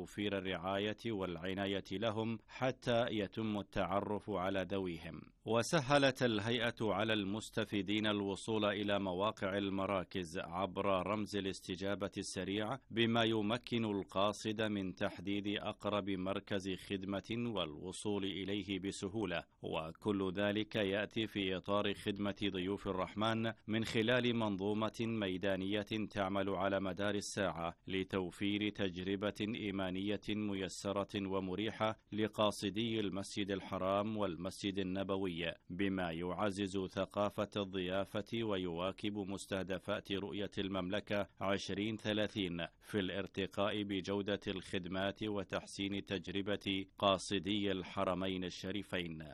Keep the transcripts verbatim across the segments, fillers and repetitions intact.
توفير الرعاية والعناية لهم حتى يتم التعرف على ذويهم. وسهلت الهيئة على المستفيدين الوصول إلى مواقع المراكز عبر رمز الاستجابة السريع، بما يمكن القاصد من تحديد أقرب مركز خدمة والوصول إليه بسهولة. وكل ذلك يأتي في إطار خدمة ضيوف الرحمن من خلال منظومة ميدانية تعمل على مدار الساعة لتوفير تجربة إيمانية ميسرة ومريحة لقاصدي المسجد الحرام والمسجد النبوي، بما يعزز ثقافة الضيافة ويواكب مستهدفات رؤية المملكة عشرين ثلاثين في الارتقاء بجودة الخدمات وتحسين تجربة قاصدي الحرمين الشريفين.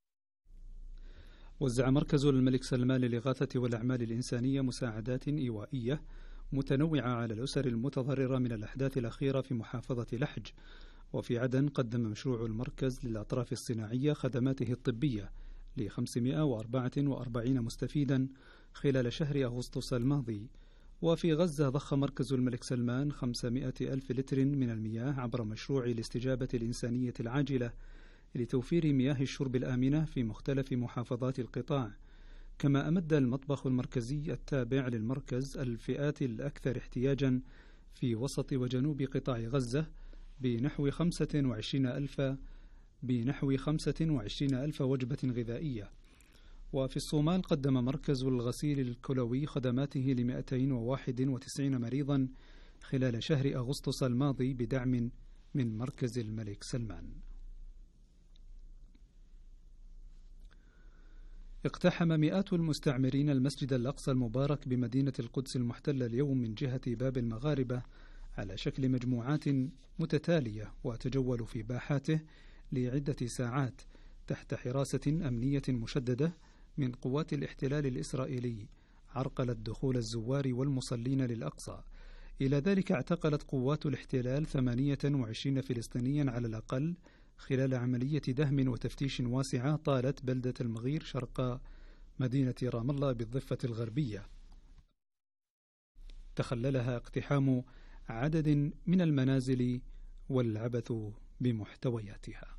وزع مركز الملك سلمان للإغاثة والأعمال الإنسانية مساعدات إيوائية متنوعة على الأسر المتضررة من الأحداث الأخيرة في محافظة لحج. وفي عدن قدم مشروع المركز للأطراف الصناعية خدماته الطبية ل خمسمائة وأربعة وأربعين مستفيدا خلال شهر أغسطس الماضي. وفي غزة ضخ مركز الملك سلمان خمسمائة ألف لتر من المياه عبر مشروع الاستجابة الإنسانية العاجلة لتوفير مياه الشرب الآمنة في مختلف محافظات القطاع. كما أمد المطبخ المركزي التابع للمركز الفئات الأكثر احتياجا في وسط وجنوب قطاع غزة بنحو خمسة وعشرين ألف بنحو خمسة وعشرين ألف وجبة غذائية. وفي الصومال قدم مركز الغسيل الكلوي خدماته ل مئتين وواحد وتسعين مريضا خلال شهر أغسطس الماضي بدعم من مركز الملك سلمان. اقتحم مئات المستعمرين المسجد الأقصى المبارك بمدينة القدس المحتلة اليوم من جهة باب المغاربة على شكل مجموعات متتالية، وتجولوا في باحاته لعدة ساعات تحت حراسة أمنية مشددة من قوات الاحتلال الإسرائيلي عرقلت دخول الزوار والمصلين للأقصى. إلى ذلك اعتقلت قوات الاحتلال ثمانية وعشرين فلسطينيا على الأقل خلال عملية دهم وتفتيش واسعة طالت بلدة المغير شرق مدينة رام الله بالضفة الغربية، تخللها اقتحام عدد من المنازل والعبث بمحتوياتها.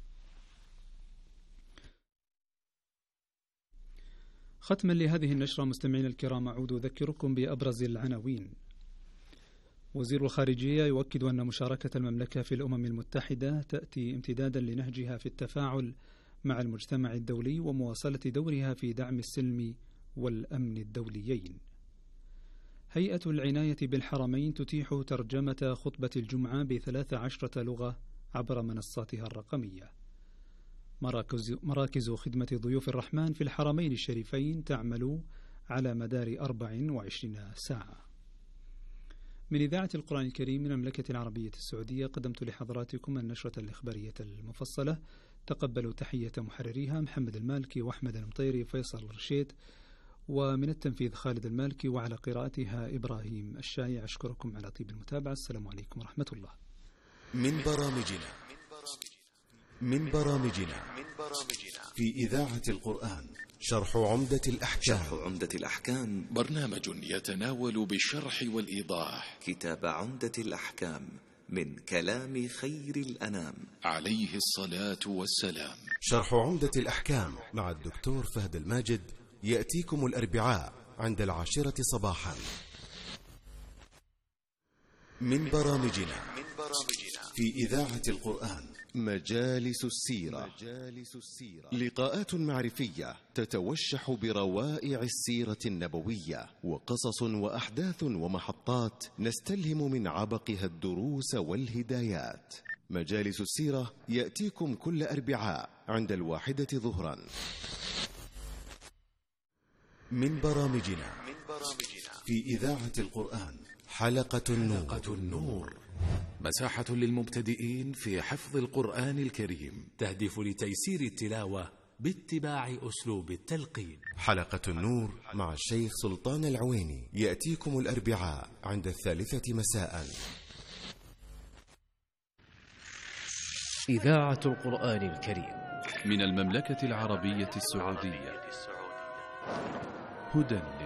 ختما لهذه النشرة مستمعين الكرام، أعود أذكركم بأبرز العناوين. وزير الخارجية يؤكد أن مشاركة المملكة في الأمم المتحدة تأتي امتدادا لنهجها في التفاعل مع المجتمع الدولي ومواصلة دورها في دعم السلم والأمن الدوليين. هيئة العناية بالحرمين تتيح ترجمة خطبة الجمعة بثلاث عشرة لغة عبر منصاتها الرقمية. مراكز, مراكز خدمة ضيوف الرحمن في الحرمين الشريفين تعمل على مدار أربع وعشرين ساعة. من إذاعة القرآن الكريم من المملكة العربية السعودية قدمت لحضراتكم النشرة الإخبارية المفصلة. تقبلوا تحية محرريها محمد المالكي وأحمد المطيري فيصل الرشيد، ومن التنفيذ خالد المالكي، وعلى قراءتها إبراهيم الشايع. أشكركم على طيب المتابعة. السلام عليكم ورحمة الله. من برامجنا من برامجنا في إذاعة القرآن شرح عمدة الأحكام. شرح عمدة الأحكام برنامج يتناول بالشرح والإيضاح كتاب عمدة الأحكام من كلام خير الأنام عليه الصلاة والسلام. شرح عمدة الأحكام مع الدكتور فهد الماجد يأتيكم الأربعاء عند العاشرة صباحا. من برامجنا في إذاعة القرآن مجالس السيرة. مجالس السيرة لقاءات معرفية تتوشح بروائع السيرة النبوية وقصص وأحداث ومحطات نستلهم من عبقها الدروس والهدايات. مجالس السيرة يأتيكم كل أربعاء عند الواحدة ظهرا. من برامجنا في إذاعة القرآن حلقة النور. حلقة النور مساحة للمبتدئين في حفظ القرآن الكريم، تهدف لتيسير التلاوة باتباع أسلوب التلقين. حلقة النور مع الشيخ سلطان العويني يأتيكم الأربعاء عند الثالثة مساء. إذاعة القرآن الكريم من المملكة العربية السعودية، هدى